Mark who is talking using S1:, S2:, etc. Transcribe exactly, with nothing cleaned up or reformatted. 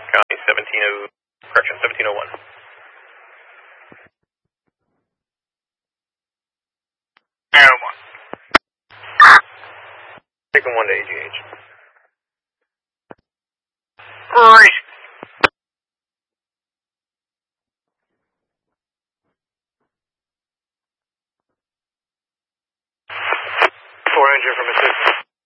S1: Copy, seventeen oh, correction, seventeen oh one. Arrow one. Taking one to A G H. Right. four hundred from assistant.